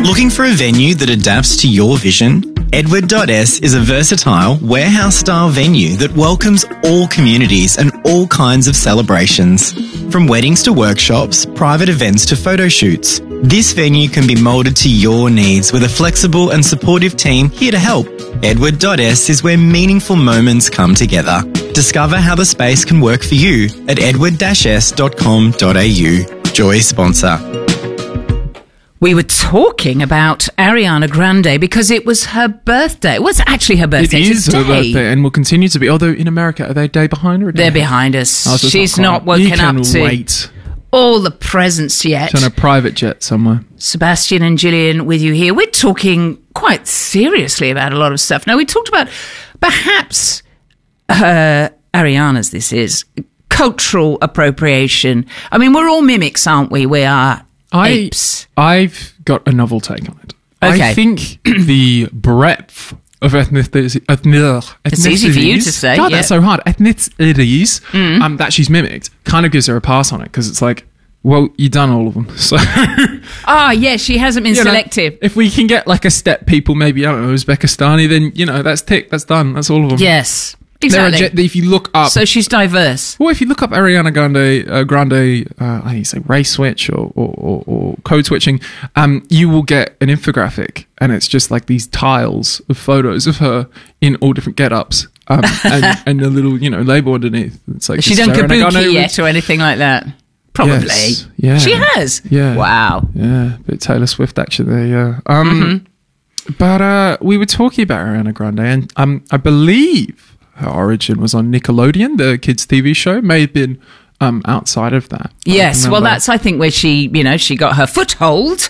Looking for a venue that adapts to your vision? Edward.s is a versatile, warehouse-style venue that welcomes all communities and all kinds of celebrations. From weddings to workshops, private events to photo shoots, this venue can be moulded to your needs with a flexible and supportive team here to help. Edward.s is where meaningful moments come together. Discover how the space can work for you at edward-s.com.au. Joy sponsor. We were talking about Ariana Grande because it was her birthday. It was actually her birthday. It is her birthday and will continue to be. Although in America, are they a day behind or a day They're ahead? behind us. Oh, so she's not woken up to wait. all the presents yet. She's on a private jet somewhere. Sebastian and Gillian with you here. We're talking quite seriously about a lot of stuff. Now, we talked about perhaps Ariana's, this is, cultural appropriation. I mean, we're all mimics, aren't we? We are apes. I've got a novel take on it. Okay. I think the breadth of ethnicities. It's easy for you to say. God, yeah. that's so hard. Ethnicities that she's mimicked kind of gives her a pass on it because it's like, well, you've done all of them. So, yeah, she hasn't been selective. If we can get like a step people, maybe, I don't know, Uzbekistani, then, that's tick, that's done, that's all of them. Yes, exactly. If you look up... So she's diverse. Well, if you look up Ariana Grande, how do you say, race switch or code switching, you will get an infographic, and it's just like these tiles of photos of her in all different get-ups, and a little, label underneath. It's like, has she done Kabuki yet or anything like that? Probably. Yes, yeah. She has? Yeah. Wow. Yeah, a bit Taylor Swift action there, yeah. But we were talking about Ariana Grande, and I believe her origin was on Nickelodeon, the kids' TV show. May have been outside of that. Yes, well, that's, I think, where she got her foothold.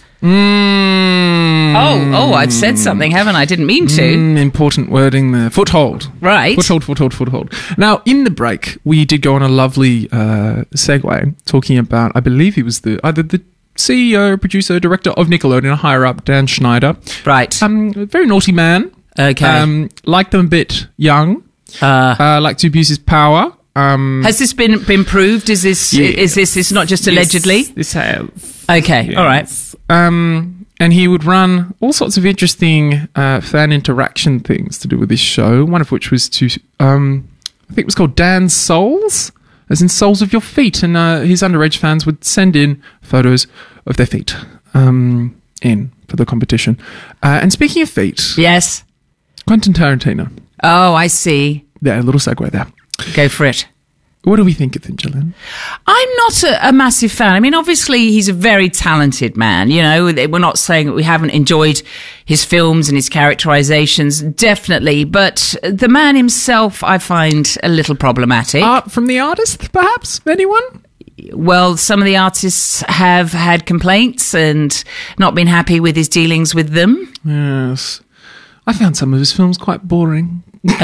Oh, I've said something, haven't I? Didn't mean to. Important wording there. Foothold. Right. Foothold. Now, in the break, we did go on a lovely segue talking about, I believe he was either the CEO, producer, director of Nickelodeon, a higher up, Dan Schneider. Right. A very naughty man. Okay. Liked them a bit young. Liked to abuse his power. Has this been proved? Is this not just allegedly? This has. Okay, Yes. all right. And he would run all sorts of interesting fan interaction things to do with this show. One of which was to, I think it was called Dan's Souls, as in Souls of Your Feet. And his underage fans would send in photos of their feet in for the competition. And speaking of feet, Yes. Quentin Tarantino. Oh, I see. Yeah, a little segue there. Go for it. What do we think of him, Gillian? I'm not a massive fan. I mean, obviously, he's a very talented man. We're not saying that we haven't enjoyed his films and his characterizations, definitely. But the man himself, I find a little problematic. Art from the artist, perhaps? Anyone? Well, some of the artists have had complaints and not been happy with his dealings with them. Yes. I found some of his films quite boring.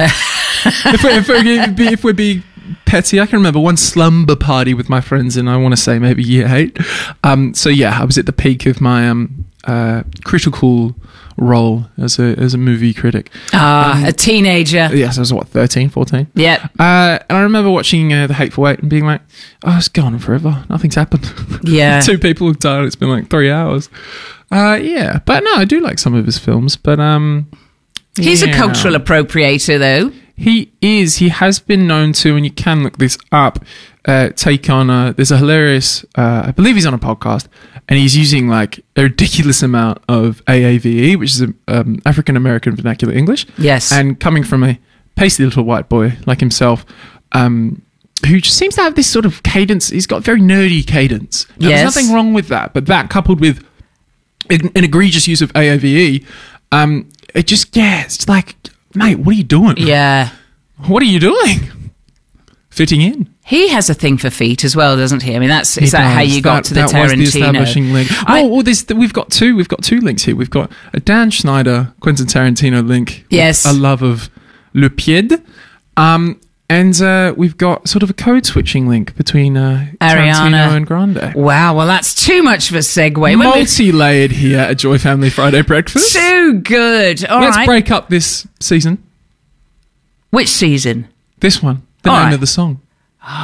If we're being petty, I can remember one slumber party with my friends in, I want to say, maybe year 8. So yeah, I was at the peak of my critical role as a movie critic. A teenager. Yes, I was 13, 14? Yeah. And I remember watching The Hateful Eight and being like, oh, it's gone on forever. Nothing's happened. Yeah. 2 people have died. It's been like 3 hours. Yeah. But no, I do like some of his films, but He's a cultural appropriator, though. He is. He has been known to, and you can look this up, take on there's a hilarious, I believe he's on a podcast, and he's using like a ridiculous amount of AAVE, which is African American Vernacular English. Yes. And coming from a pasty little white boy like himself, who just seems to have this sort of cadence. He's got very nerdy cadence. Now, Yes. There's nothing wrong with that, but that coupled with an egregious use of AAVE, it just, it's like, mate, what are you doing? Yeah. What are you doing? Fitting in. He has a thing for feet as well, doesn't he? I mean, is that how you got to the that Tarantino? was the establishing link. We've got two links here. We've got a Dan Schneider, Quentin Tarantino link. Yes. A love of Le Pied. And we've got sort of a code switching link between Tarantino and Grande. Wow, well, that's too much of a segue. Multi-layered here at Joy Family Friday Breakfast. Too good. Let's break up this season. Which season? This one. The name of the song.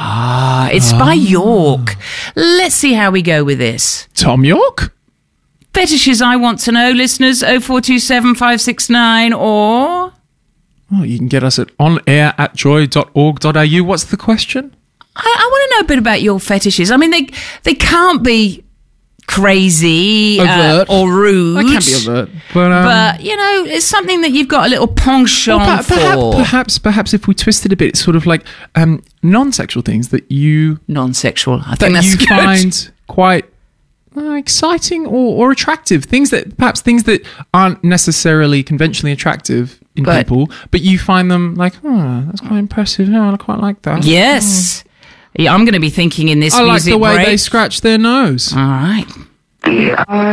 It's by York. Let's see how we go with this. Tom York? fetishes I want to know, listeners? 0427 569 or... Well, you can get us at onair@joy.org.au. What's the question? I want to know a bit about your fetishes. I mean, they can't be crazy or rude. They can be overt. But, you know, it's something that you've got a little penchant for. Perhaps if we twist it a bit, it's sort of like non-sexual things that you... Non-sexual. I think that's you good. find quite exciting or attractive. Things that aren't necessarily conventionally attractive in people, but you find them like, oh, that's quite impressive. Oh, I quite like that. Yes. Yeah, I'm going to be thinking in this music break. I like the way they scratch their nose. All right.